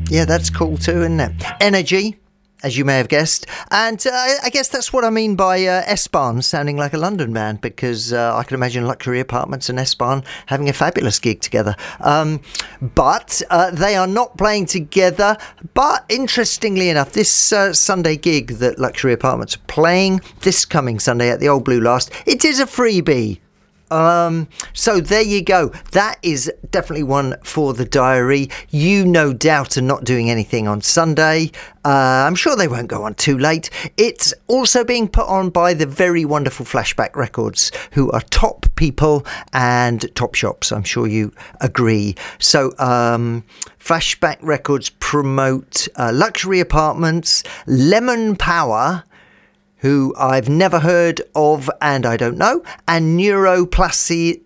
Yeah, that's cool too, isn't it? Energy, as you may have guessed. And I guess that's what I mean by S-Bahn sounding like a London man, because I can imagine Luxury Apartments and S-Bahn having a fabulous gig together. But they are not playing together. But interestingly enough, this Sunday gig that Luxury Apartments are playing this coming Sunday at the Old Blue Last, it is a freebie. So there you go. That is definitely one for the diary. You no doubt are not doing anything on Sunday. I'm sure they won't go on too late. It's also being put on by the very wonderful Flashback Records, who are top people and top shops. I'm sure you agree. So Flashback Records promote Luxury Apartments, Lemon Power, who I've never heard of and I don't know, and Neuroplacid.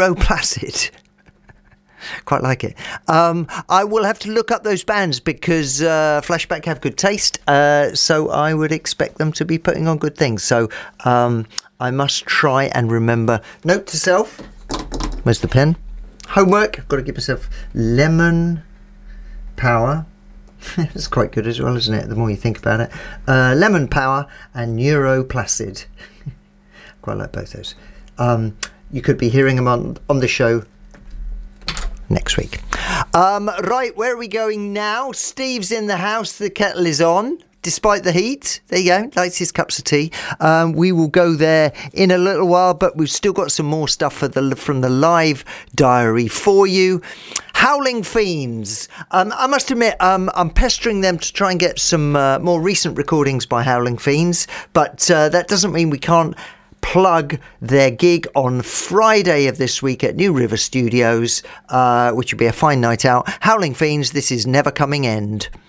Quite like it. I will have to look up those bands because Flashback have good taste, so I would expect them to be putting on good things. So I must try and remember. Note to self. Where's the pen? Homework. I've got to give myself Lemon Power. It's quite good as well, isn't it? The more you think about it. Lemon Power and Neuroplacid. Quite like both those. You could be hearing them on the show next week. Right, where are we going now? Steve's in the house. The kettle is on. Despite the heat, there you go, lights his cups of tea. We will go there in a little while, but we've still got some more stuff from the live diary for you. Howling Fiends. I must admit, I'm pestering them to try and get some more recent recordings by Howling Fiends, but that doesn't mean we can't plug their gig on Friday of this week at New River Studios, which will be a fine night out. Howling Fiends, this is Never Coming End.